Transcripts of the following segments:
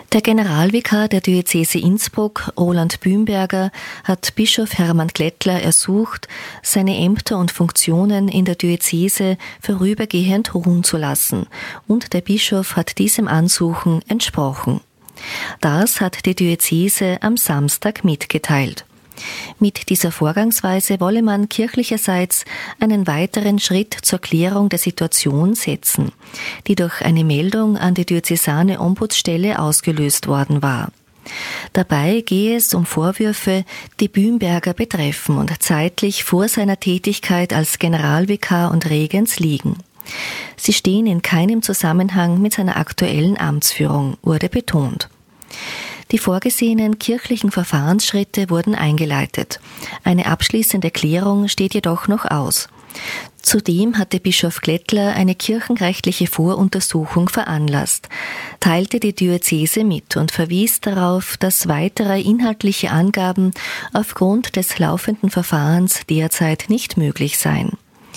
Der Generalvikar der Diözese Innsbruck, Roland Bümberger, hat Bischof Hermann Glättler ersucht, seine Ämter und Funktionen in der Diözese vorübergehend ruhen zu lassen, und der Bischof hat diesem Ansuchen entsprochen. Das hat die Diözese am Samstag mitgeteilt. Mit dieser Vorgangsweise wolle man kirchlicherseits einen weiteren Schritt zur Klärung der Situation setzen, die durch eine Meldung an die diözesane Ombudsstelle ausgelöst worden war. Dabei gehe es um Vorwürfe, die Bümberger betreffen und zeitlich vor seiner Tätigkeit als Generalvikar und Regens liegen. Sie stehen in keinem Zusammenhang mit seiner aktuellen Amtsführung, wurde betont. Die vorgesehenen kirchlichen Verfahrensschritte wurden eingeleitet. Eine abschließende Klärung steht jedoch noch aus. Zudem hatte Bischof Glättler eine kirchenrechtliche Voruntersuchung veranlasst, teilte die Diözese mit und verwies darauf, dass weitere inhaltliche Angaben aufgrund des laufenden Verfahrens derzeit nicht möglich seien.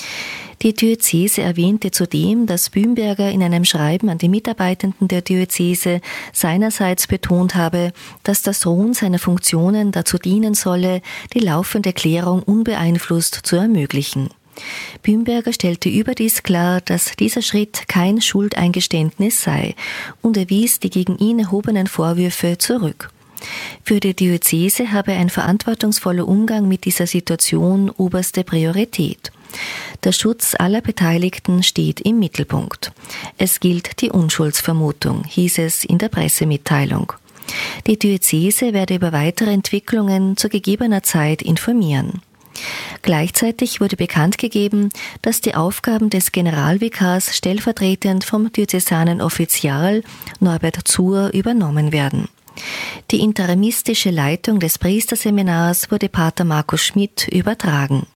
Die Diözese erwähnte zudem, dass Bümberger in einem Schreiben an die Mitarbeitenden der Diözese seinerseits betont habe, dass das Ruhen seiner Funktionen dazu dienen solle, die laufende Klärung unbeeinflusst zu ermöglichen. Bümberger stellte überdies klar, dass dieser Schritt kein Schuldeingeständnis sei, und er wies die gegen ihn erhobenen Vorwürfe zurück. Für die Diözese habe ein verantwortungsvoller Umgang mit dieser Situation oberste Priorität. Der Schutz aller Beteiligten steht im Mittelpunkt. Es gilt die Unschuldsvermutung, hieß es in der Pressemitteilung. Die Diözese werde über weitere Entwicklungen zu gegebener Zeit informieren. Gleichzeitig wurde bekannt gegeben, dass die Aufgaben des Generalvikars stellvertretend vom diözesanen Offizial Norbert Zuhr übernommen werden. Die interimistische Leitung des Priesterseminars wurde Pater Markus Schmidt übertragen.